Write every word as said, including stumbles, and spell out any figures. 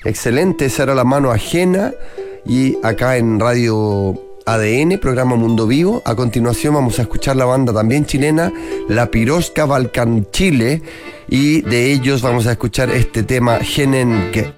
Excelente, esa era La Mano Ajena. Y acá en Radio A D N, programa Mundo Vivo. A continuación vamos a escuchar la banda también chilena, La Pirosca Balcan Chile. Y de ellos vamos a escuchar este tema, Genenke.